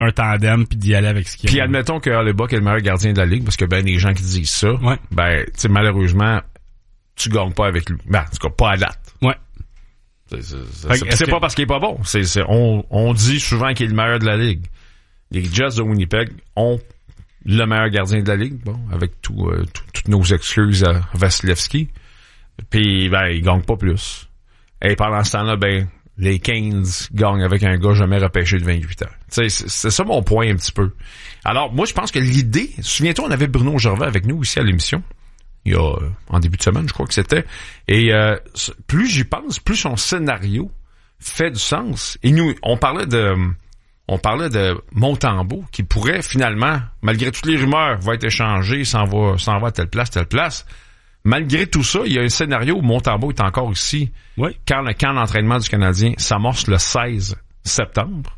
un tandem puis d'y aller avec ce qu'il y a. Puis admettons que Hellebuyck est le meilleur gardien de la ligue, parce que ben des gens qui disent ça, ouais. Ben tu sais malheureusement tu gagnes pas avec lui. Ben en tout cas pas à date. Ouais. C'est pas parce qu'il est pas bon. On dit souvent qu'il est le meilleur de la ligue. Les Jets de Winnipeg ont le meilleur gardien de la ligue, bon, avec toutes nos excuses à Vasilevski. Puis ben il gagne pas plus. Et pendant ce temps-là, ben les Canes gagnent avec un gars jamais repêché de 28 ans. C'est ça mon point un petit peu. Alors, moi, je pense que l'idée... Souviens-toi, on avait Bruno Gervais avec nous ici à l'émission. Il y a en début de semaine, je crois que c'était. Et plus j'y pense, plus son scénario fait du sens. Et nous, on parlait de Montembeault qui pourrait finalement, malgré toutes les rumeurs, va être échangé, s'en va à telle place. Malgré tout ça, il y a un scénario où Montembeault est encore ici. Oui. Quand le camp d'entraînement du Canadien s'amorce le 16 septembre.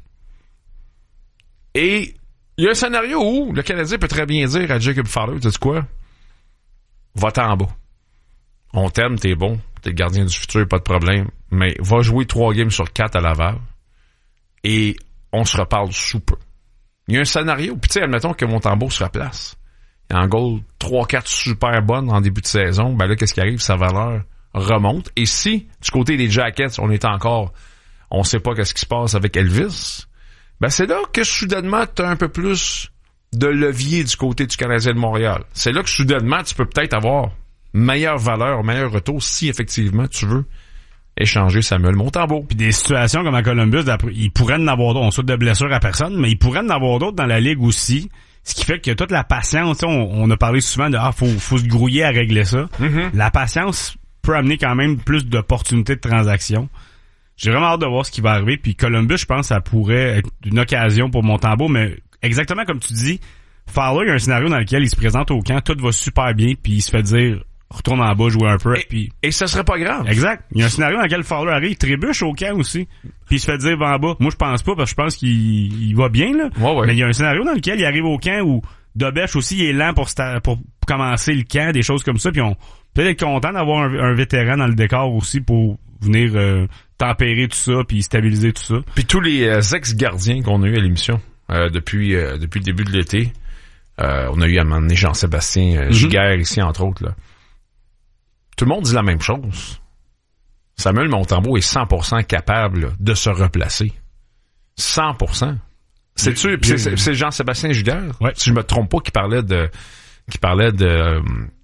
Et il y a un scénario où le Canadien peut très bien dire à Jacob Fowler, tu sais quoi? Va-t'en en bas. On t'aime, t'es bon, t'es le gardien du futur, pas de problème. Mais va jouer 3 games sur 4 à Laval. Et on se reparle sous peu. Il y a un scénario. Puis tu sais, admettons que Montembeault se replace. En goal 3-4 super bonnes en début de saison, ben là, qu'est-ce qui arrive? Sa valeur remonte. Et si, du côté des Jackets, on sait pas qu'est-ce qui se passe avec Elvis, ben c'est là que soudainement, t'as un peu plus de levier du côté du Canadien de Montréal. C'est là que soudainement, tu peux peut-être avoir meilleure valeur, meilleur retour si effectivement tu veux échanger Samuel Montembeault. Puis des situations comme à Columbus, il pourrait en avoir d'autres. On souhaite de blessures à personne, mais il pourrait en avoir d'autres dans la ligue aussi. Ce qui fait que toute la patience, on a parlé souvent de faut se grouiller à régler ça. Mm-hmm. La patience peut amener quand même plus d'opportunités de transaction. J'ai vraiment hâte de voir ce qui va arriver. Puis Columbus, je pense que ça pourrait être une occasion pour Montembeault, mais exactement comme tu dis, Fowler, il y a un scénario dans lequel il se présente au camp, tout va super bien, puis il se fait dire retourne en bas, jouer un peu. Et ça serait pas grave. Exact. Il y a un scénario dans lequel Fowler arrive, il trébuche au camp aussi, puis il se fait dire va en bas. Moi, je pense pas, parce que je pense qu'il va bien, là. Ouais. Mais il y a un scénario dans lequel il arrive au camp où Dobech aussi il est lent pour commencer le camp, des choses comme ça, puis on peut être content d'avoir un vétéran dans le décor aussi pour venir tempérer tout ça, puis stabiliser tout ça. Puis tous les ex-gardiens qu'on a eu à l'émission depuis le début de l'été, on a eu à un moment donné Jean-Sébastien Giguère ici, entre autres, là. Tout le monde dit la même chose. Samuel Montembeault est 100% capable de se replacer. 100%. C'est Jean-Sébastien Giguère, ouais. Si je me trompe pas, qui parlait de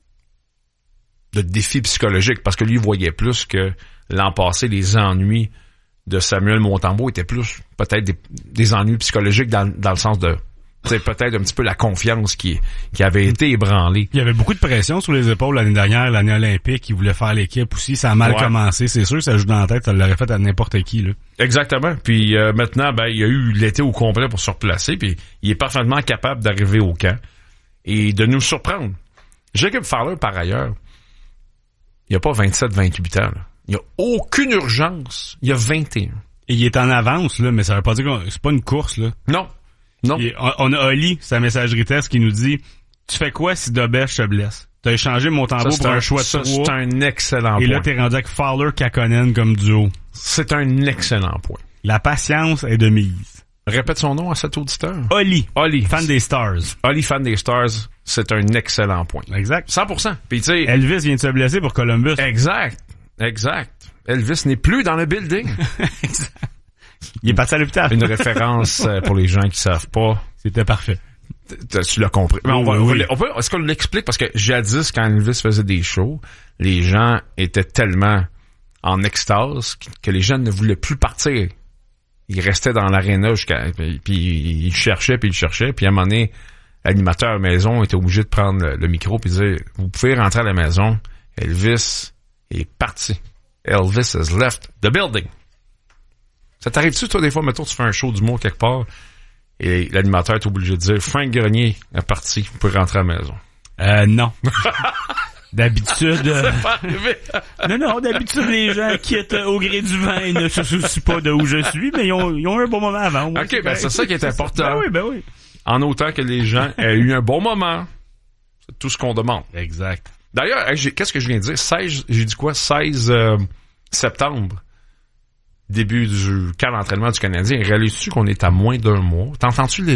défis psychologiques, parce que lui, il voyait plus que l'an passé, les ennuis de Samuel Montembeault étaient plus peut-être des ennuis psychologiques dans le sens de c'est peut-être un petit peu la confiance qui avait été ébranlée. Il y avait beaucoup de pression sur les épaules l'année dernière, l'année olympique. Il voulait faire l'équipe aussi. Ça a mal commencé. C'est sûr que ça joue dans la tête. Ça l'aurait fait à n'importe qui, là. Exactement. Puis maintenant, ben il y a eu l'été au complet pour se replacer. Puis il est parfaitement capable d'arriver au camp et de nous surprendre. Jacob Fowler, par ailleurs, il a pas 27-28 ans. Là. Il y a aucune urgence. Il y a 21. Et il est en avance, là, mais ça veut pas dire que c'est pas une course, là. Non. On a Oli, sa messagerie test, qui nous dit tu fais quoi si Dobech se blesse? T'as échangé Montembeault pour un choix de 3. C'est un excellent point. Et là, t'es rendu avec Fowler, Kakkonen comme duo. C'est un excellent point. La patience est de mise. Répète son nom à cet auditeur. Oli, fan des Stars. Oli, fan des Stars, c'est un excellent point. Exact. 100%. Puis tu sais, Elvis vient de se blesser pour Columbus. Exact. Elvis n'est plus dans le building. Exact. Il est parti à l'hôpital. Une référence pour les gens qui savent pas. C'était parfait. Tu l'as compris. Mais est-ce qu'on l'explique? Parce que jadis, quand Elvis faisait des shows, les gens étaient tellement en extase que les gens ne voulaient plus partir. Ils restaient dans l'aréna puis ils cherchaient, puis à un moment donné, l'animateur à la maison était obligé de prendre le micro puis de dire, vous pouvez rentrer à la maison, Elvis est parti. Elvis has left the building. Ça t'arrive-tu, toi, des fois, mettons, tu fais un show d'humour quelque part et l'animateur est obligé de dire Frank Grenier est parti, vous pouvez rentrer à la maison. Non. D'habitude... C'est pas arrivé. Non, d'habitude, les gens quittent au gré du vent et ne se soucient pas de où je suis, mais ils ont eu un bon moment avant. OK, ben c'est ça qui est important. Ben oui. En autant que les gens aient eu un bon moment. C'est tout ce qu'on demande. Exact. D'ailleurs, qu'est-ce que je viens de dire? 16 septembre. Début du camp d'entraînement du Canadien. Réalises-tu qu'on est à moins d'un mois? T'entends-tu